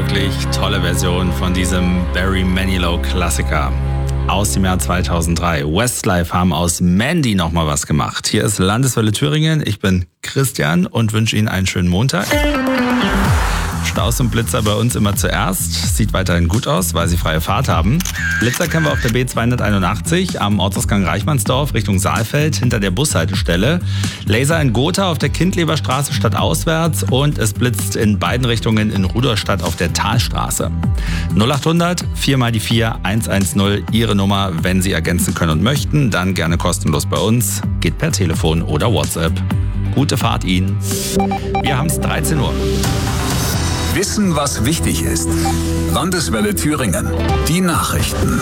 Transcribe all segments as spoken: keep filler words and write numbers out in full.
wirklich tolle Version von diesem Barry Manilow-Klassiker aus dem Jahr zweitausenddrei. Westlife haben aus Mandy nochmal was gemacht. Hier ist Landeswelle Thüringen. Ich bin Christian und wünsche Ihnen einen schönen Montag. Staus und Blitzer bei uns immer zuerst. Sieht weiterhin gut aus, weil sie freie Fahrt haben. Blitzer kennen wir auf der B zweihunderteinundachtzig am Ortsausgang Reichmannsdorf Richtung Saalfeld hinter der Bushaltestelle. Laser in Gotha auf der Kindleberstraße stadtauswärts und es blitzt in beiden Richtungen in Rudolstadt auf der Talstraße. null achthundert vier mal die vier eins eins null, Ihre Nummer, wenn Sie ergänzen können und möchten, dann gerne kostenlos bei uns. Geht per Telefon oder WhatsApp. Gute Fahrt Ihnen. Wir haben es dreizehn Uhr. Wissen, was wichtig ist. Landeswelle Thüringen. Die Nachrichten.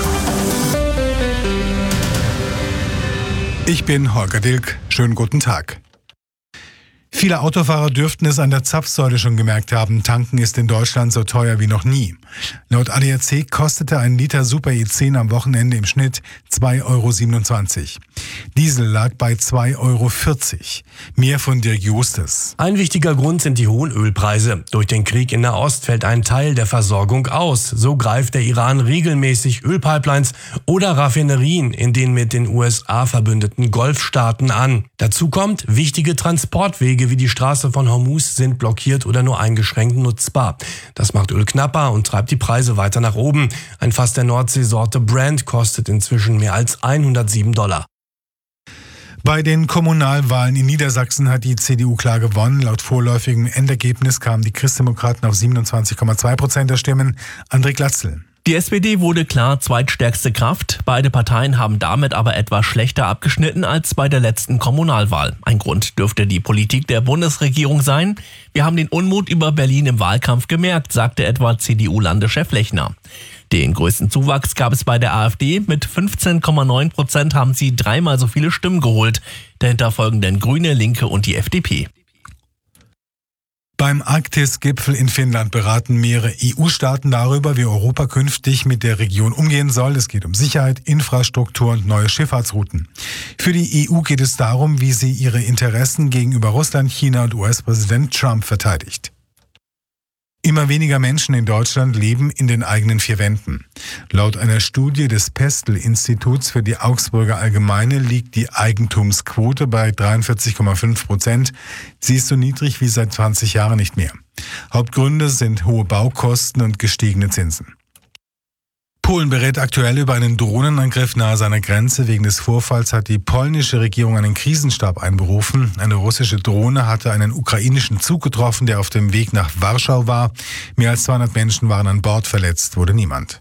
Ich bin Holger Dilk. Schönen guten Tag. Viele Autofahrer dürften es an der Zapfsäule schon gemerkt haben. Tanken ist in Deutschland so teuer wie noch nie. Laut A D A C kostete ein Liter Super E zehn am Wochenende im Schnitt zwei Euro siebenundzwanzig. Diesel lag bei zwei Euro vierzig. Mehr von Dirk Justes. Ein wichtiger Grund sind die hohen Ölpreise. Durch den Krieg in Nahost fällt ein Teil der Versorgung aus. So greift der Iran regelmäßig Ölpipelines oder Raffinerien in den mit den U S A verbündeten Golfstaaten an. Dazu kommt, wichtige Transportwege wie die Straße von Hormuz sind blockiert oder nur eingeschränkt nutzbar. Das macht Öl knapper und treibt die Preise weiter nach oben. Ein Fass der Nordseesorte Brent kostet inzwischen mehr als hundertsieben Dollar. Bei den Kommunalwahlen in Niedersachsen hat die C D U klar gewonnen. Laut vorläufigem Endergebnis kamen die Christdemokraten auf siebenundzwanzig Komma zwei Prozent der Stimmen. André Glatzel. Die S P D wurde klar zweitstärkste Kraft. Beide Parteien haben damit aber etwas schlechter abgeschnitten als bei der letzten Kommunalwahl. Ein Grund dürfte die Politik der Bundesregierung sein. Wir haben den Unmut über Berlin im Wahlkampf gemerkt, sagte etwa C D U-Landeschef Lechner. Den größten Zuwachs gab es bei der AfD. Mit fünfzehn Komma neun Prozent haben sie dreimal so viele Stimmen geholt. Dahinter folgen dann Grüne, Linke und die F D P. Beim Arktis-Gipfel in Finnland beraten mehrere E U-Staaten darüber, wie Europa künftig mit der Region umgehen soll. Es geht um Sicherheit, Infrastruktur und neue Schifffahrtsrouten. Für die E U geht es darum, wie sie ihre Interessen gegenüber Russland, China und U S-Präsident Trump verteidigt. Immer weniger Menschen in Deutschland leben in den eigenen vier Wänden. Laut einer Studie des Pestel-Instituts für die Augsburger Allgemeine liegt die Eigentumsquote bei dreiundvierzig Komma fünf Prozent. Sie ist so niedrig wie seit zwanzig Jahren nicht mehr. Hauptgründe sind hohe Baukosten und gestiegene Zinsen. Polen berät aktuell über einen Drohnenangriff nahe seiner Grenze. Wegen des Vorfalls hat die polnische Regierung einen Krisenstab einberufen. Eine russische Drohne hatte einen ukrainischen Zug getroffen, der auf dem Weg nach Warschau war. Mehr als zweihundert Menschen waren an Bord, verletzt wurde niemand.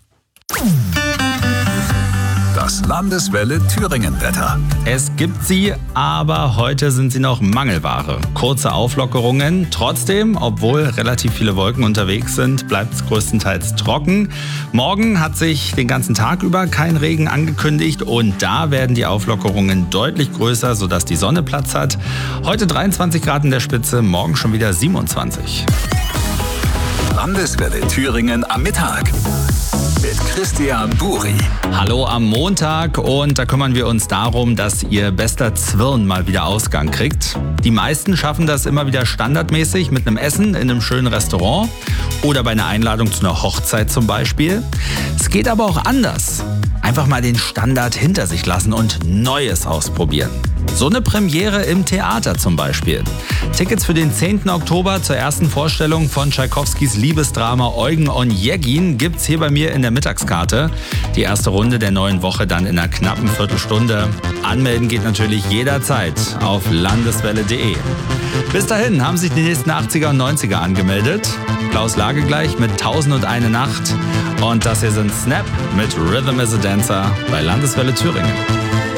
Das Landeswelle Thüringen-Wetter. Es gibt sie, aber heute sind sie noch Mangelware. Kurze Auflockerungen. Trotzdem, obwohl relativ viele Wolken unterwegs sind, bleibt es größtenteils trocken. Morgen hat sich den ganzen Tag über kein Regen angekündigt und da werden die Auflockerungen deutlich größer, sodass die Sonne Platz hat. Heute dreiundzwanzig Grad in der Spitze, morgen schon wieder siebenundzwanzig. Landeswelle Thüringen am Mittag. Mit Christian Buri. Hallo am Montag und da kümmern wir uns darum, dass Ihr bester Zwirn mal wieder Ausgang kriegt. Die meisten schaffen das immer wieder standardmäßig mit einem Essen in einem schönen Restaurant oder bei einer Einladung zu einer Hochzeit zum Beispiel. Es geht aber auch anders. Einfach mal den Standard hinter sich lassen und Neues ausprobieren. So eine Premiere im Theater zum Beispiel. Tickets für den zehnten Oktober zur ersten Vorstellung von Tschaikowskis Liebesdrama Eugen Onegin gibt's hier bei mir in der Mittagskarte. Die erste Runde der neuen Woche dann in einer knappen Viertelstunde. Anmelden geht natürlich jederzeit auf landeswelle punkt de. Bis dahin haben sich die nächsten achtziger und neunziger angemeldet. Klaus Lage gleich mit tausend und eine Nacht. Und das hier sind Snap mit Rhythm is a Dancer bei Landeswelle Thüringen.